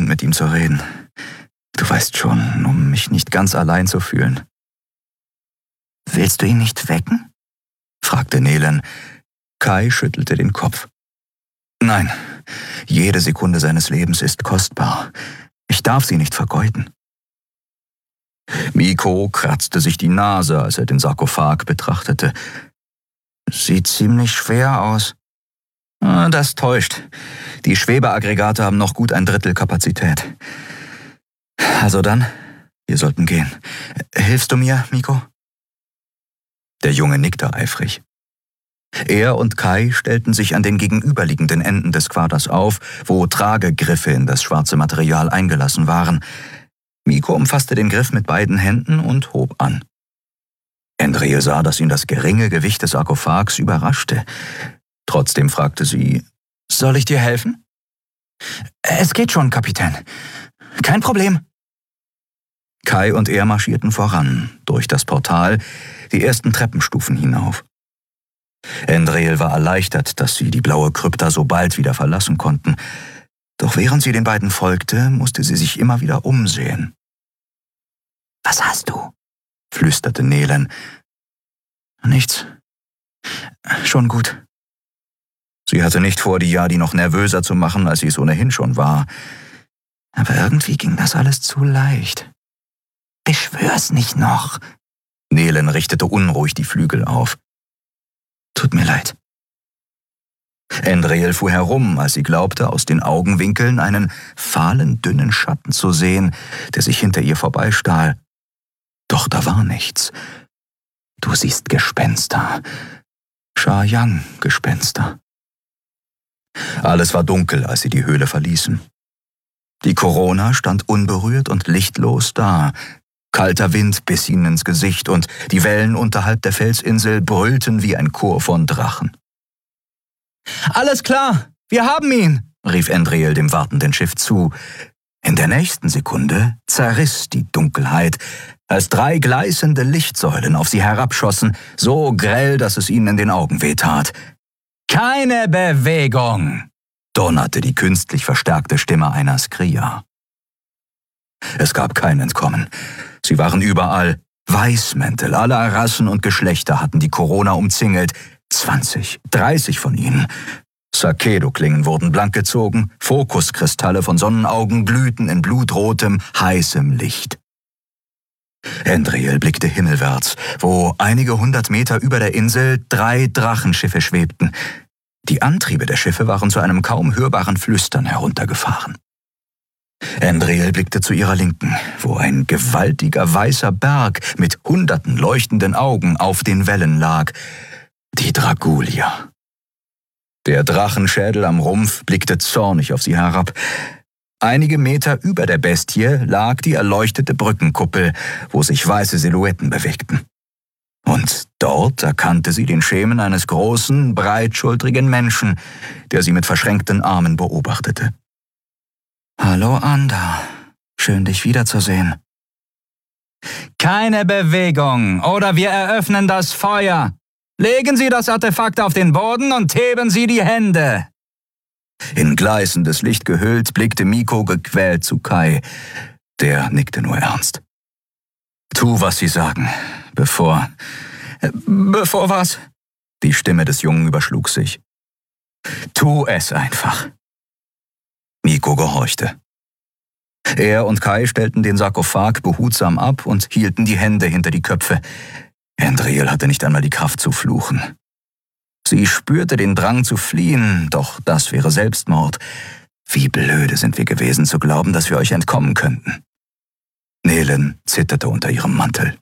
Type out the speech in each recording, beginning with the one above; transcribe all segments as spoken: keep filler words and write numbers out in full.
Grund, mit ihm zu reden. Du weißt schon, um mich nicht ganz allein zu fühlen. »Willst du ihn nicht wecken?« fragte Nelen. Kai schüttelte den Kopf. »Nein, jede Sekunde seines Lebens ist kostbar. Ich darf sie nicht vergeuden.« Mikko kratzte sich die Nase, als er den Sarkophag betrachtete. »Sieht ziemlich schwer aus.« »Das täuscht. Die Schwebeaggregate haben noch gut ein Drittel Kapazität. Also dann, wir sollten gehen. Hilfst du mir, Mikko?« Der Junge nickte eifrig. Er und Kai stellten sich an den gegenüberliegenden Enden des Quaders auf, wo Tragegriffe in das schwarze Material eingelassen waren. Mikko umfasste den Griff mit beiden Händen und hob an. Endril sah, dass ihn das geringe Gewicht des Sarkophags überraschte. Trotzdem fragte sie, »Soll ich dir helfen?« »Es geht schon, Kapitän. Kein Problem.« Kai und er marschierten voran, durch das Portal, die ersten Treppenstufen hinauf. Endril war erleichtert, dass sie die blaue Krypta so bald wieder verlassen konnten. Doch während sie den beiden folgte, musste sie sich immer wieder umsehen. »Was hast du?« flüsterte Nelen. »Nichts. Schon gut.« Sie hatte nicht vor, die Yadi noch nervöser zu machen, als sie es ohnehin schon war. Aber irgendwie ging das alles zu leicht. »Beschwör's nicht noch.« Nelen richtete unruhig die Flügel auf. »Tut mir leid.« Endril fuhr herum, als sie glaubte, aus den Augenwinkeln einen fahlen, dünnen Schatten zu sehen, der sich hinter ihr vorbeistahl. Doch da war nichts. »Du siehst Gespenster. Sha-Yang-Gespenster.« Alles war dunkel, als sie die Höhle verließen. Die Corona stand unberührt und lichtlos da. Kalter Wind biss ihnen ins Gesicht und die Wellen unterhalb der Felsinsel brüllten wie ein Chor von Drachen. »Alles klar, wir haben ihn«, rief Endril dem wartenden Schiff zu. In der nächsten Sekunde zerriss die Dunkelheit, als drei gleißende Lichtsäulen auf sie herabschossen, so grell, dass es ihnen in den Augen wehtat. »Keine Bewegung«, donnerte die künstlich verstärkte Stimme einer Skria. Es gab kein Entkommen. Sie waren überall. Weißmäntel aller Rassen und Geschlechter hatten die Corona umzingelt. Zwanzig, dreißig von ihnen. Sakedo-Klingen wurden blank gezogen, Fokuskristalle von Sonnenaugen glühten in blutrotem, heißem Licht. Endril blickte himmelwärts, wo einige hundert Meter über der Insel drei Drachenschiffe schwebten. Die Antriebe der Schiffe waren zu einem kaum hörbaren Flüstern heruntergefahren. Endril blickte zu ihrer Linken, wo ein gewaltiger weißer Berg mit hunderten leuchtenden Augen auf den Wellen lag. Die Dragulia. Der Drachenschädel am Rumpf blickte zornig auf sie herab. Einige Meter über der Bestie lag die erleuchtete Brückenkuppel, wo sich weiße Silhouetten bewegten. Und dort erkannte sie den Schemen eines großen, breitschultrigen Menschen, der sie mit verschränkten Armen beobachtete. »Hallo, Anda. Schön, dich wiederzusehen.« »Keine Bewegung, oder wir eröffnen das Feuer. Legen Sie das Artefakt auf den Boden und heben Sie die Hände.« In gleißendes Licht gehüllt, blickte Mikko gequält zu Kai. Der nickte nur ernst. »Tu, was sie sagen, bevor...« »Bevor was?« Die Stimme des Jungen überschlug sich. »Tu es einfach.« Mikko gehorchte. Er und Kai stellten den Sarkophag behutsam ab und hielten die Hände hinter die Köpfe. Endril hatte nicht einmal die Kraft zu fluchen. Sie spürte den Drang zu fliehen, doch das wäre Selbstmord. Wie blöde sind wir gewesen, zu glauben, dass wir euch entkommen könnten. Nelen zitterte unter ihrem Mantel.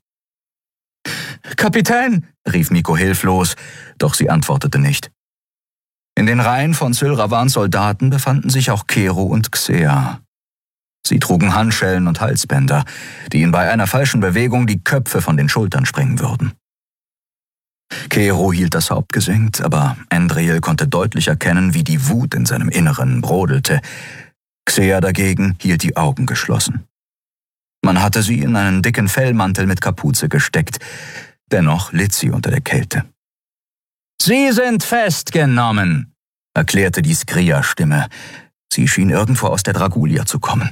»Kapitän«, rief Mikko hilflos, doch sie antwortete nicht. In den Reihen von Sylravans Soldaten befanden sich auch Kero und Xea. Sie trugen Handschellen und Halsbänder, die ihnen bei einer falschen Bewegung die Köpfe von den Schultern sprengen würden. Kero hielt das Haupt gesenkt, aber Endril konnte deutlich erkennen, wie die Wut in seinem Inneren brodelte. Xea dagegen hielt die Augen geschlossen. Man hatte sie in einen dicken Fellmantel mit Kapuze gesteckt, dennoch litt sie unter der Kälte. »Sie sind festgenommen«, erklärte die Skria-Stimme. Sie schien irgendwo aus der Dragulia zu kommen.